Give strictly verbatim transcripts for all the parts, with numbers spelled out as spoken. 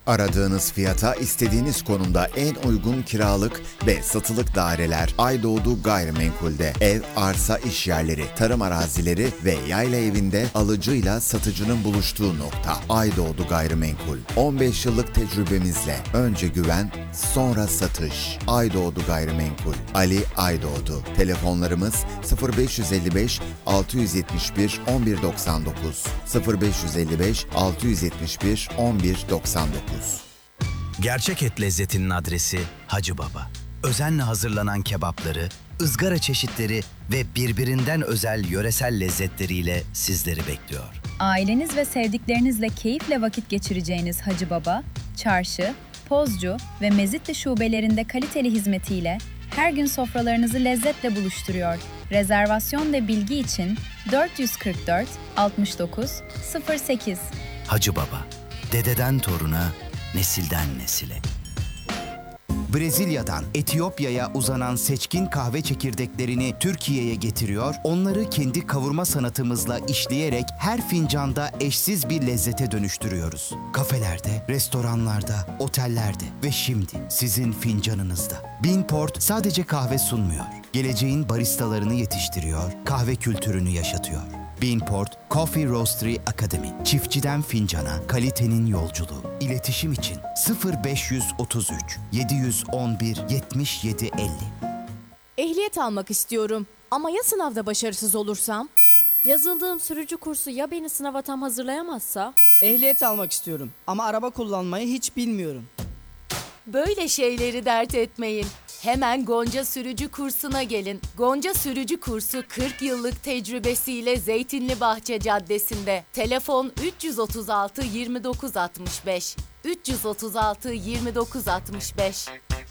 Aradığınız fiyata istediğiniz konumda en uygun kiralık ve satılık daireler Aydoğdu Gayrimenkul'de. Ev, arsa, iş yerleri, tarım arazileri ve yayla evinde alıcıyla satıcının buluştuğu nokta. Aydoğdu Gayrimenkul. on beş yıllık tecrübemizle önce güven, sonra satış. Aydoğdu Gayrimenkul. Ali Aydoğdu. Telefonlarımız sıfır beş yüz beş altı yüz yetmiş bir on bir doksan dokuz sıfır beş yüz beş altı yüz yetmiş bir on bir doksan dokuz. Gerçek et lezzetinin adresi Hacı Baba. Özenle hazırlanan kebapları, ızgara çeşitleri ve birbirinden özel yöresel lezzetleriyle sizleri bekliyor. Aileniz ve sevdiklerinizle keyifle vakit geçireceğiniz Hacı Baba, Çarşı, Pozcu ve Mezitli şubelerinde kaliteli hizmetiyle her gün sofralarınızı lezzetle buluşturuyor. Rezervasyon ve bilgi için dört yüz kırk dört altmış dokuz sıfır sekiz. Hacı Baba, dededen toruna, nesilden nesile. Brezilya'dan Etiyopya'ya uzanan seçkin kahve çekirdeklerini Türkiye'ye getiriyor, onları kendi kavurma sanatımızla işleyerek her fincanda eşsiz bir lezzete dönüştürüyoruz. Kafelerde, restoranlarda, otellerde ve şimdi sizin fincanınızda. Beanport sadece kahve sunmuyor, geleceğin baristalarını yetiştiriyor, kahve kültürünü yaşatıyor. Beanport Coffee Roastery Academy. Çiftçiden fincana, kalitenin yolculuğu. İletişim için sıfır beş otuz üç yedi yüz on bir yetmiş yedi elli. Ehliyet almak istiyorum ama ya sınavda başarısız olursam? Yazıldığım sürücü kursu ya beni sınava tam hazırlayamazsa? Ehliyet almak istiyorum ama araba kullanmayı hiç bilmiyorum. Böyle şeyleri dert etmeyin. Hemen Gonca Sürücü Kursu'na gelin. Gonca Sürücü Kursu kırk yıllık tecrübesiyle Zeytinlibahçe Caddesi'nde. Telefon üç yüz otuz altı yirmi dokuz altmış beş. üç yüz otuz altı yirmi dokuz altmış beş.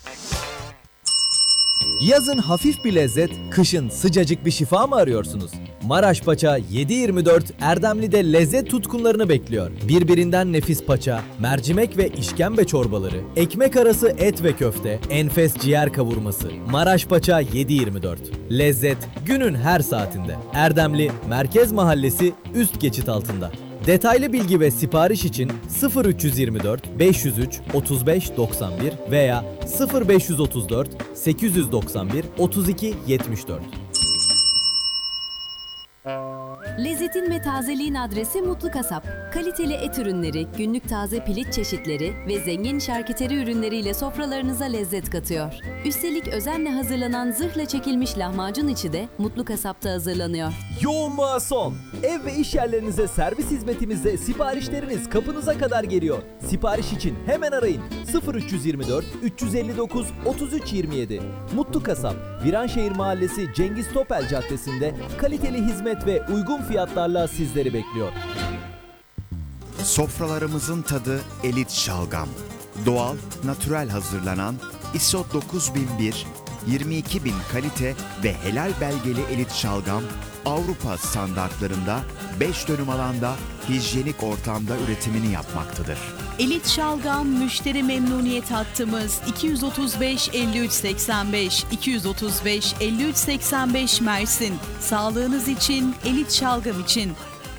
Yazın hafif bir lezzet, kışın sıcacık bir şifa mı arıyorsunuz? Maraş Paça yedi yirmi dört Erdemli'de lezzet tutkunlarını bekliyor. Birbirinden nefis paça, mercimek ve işkembe çorbaları, ekmek arası et ve köfte, enfes ciğer kavurması. Maraş Paça yedi yirmi dört. Lezzet günün her saatinde. Erdemli Merkez Mahallesi üst geçit altında. Detaylı bilgi ve sipariş için sıfır üç yüz yirmi dört beş yüz üç otuz beş doksan bir veya sıfır beş yüz otuz dört sekiz yüz doksan bir otuz iki yetmiş dört. Lezzetin ve tazeliğin adresi Mutlu Kasap. Kaliteli et ürünleri, günlük taze piliç çeşitleri ve zengin şarküteri ürünleriyle sofralarınıza lezzet katıyor. Üstelik özenle hazırlanan zırhla çekilmiş lahmacun içi de Mutlu Kasap'ta hazırlanıyor. Yoğunluğa son. Ev ve iş yerlerinize servis hizmetimizde siparişleriniz kapınıza kadar geliyor. Sipariş için hemen arayın sıfır üç yüz yirmi dört üç yüz elli dokuz otuz üç yirmi yedi. Mutlu Kasap, Viranşehir Mahallesi Cengiz Topel Caddesi'nde kaliteli hizmet ve uygun fiyatlarla sizleri bekliyor. Sofralarımızın tadı elit şalgam. Doğal, natürel hazırlanan I S O dokuz bin bir, yirmi iki bin kalite ve helal belgeli elit şalgam Avrupa standartlarında beş dönüm alanda hijyenik ortamda üretimini yapmaktadır. Elit Şalgam müşteri memnuniyet hattımız iki yüz otuz beş elli üç seksen beş iki yüz otuz beş elli üç seksen beş Mersin. Sağlığınız için, Elit Şalgam için.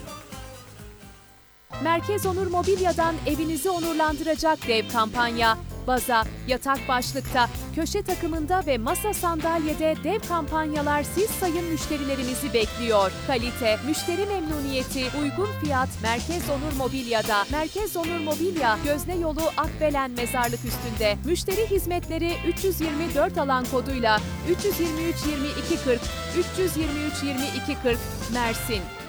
Merkez Onur Mobilya'dan evinizi onurlandıracak dev kampanya. Baza, yatak başlıkta, köşe takımında ve masa sandalyede dev kampanyalar siz sayın müşterilerimizi bekliyor. Kalite, müşteri memnuniyeti, uygun fiyat Merkez Onur Mobilya'da. Merkez Onur Mobilya, Gözne Yolu Akbelen Mezarlık üstünde. Müşteri hizmetleri üç yüz yirmi dört alan koduyla üç yüz yirmi üç yirmi iki kırk, üç yüz yirmi üç yirmi iki kırk Mersin.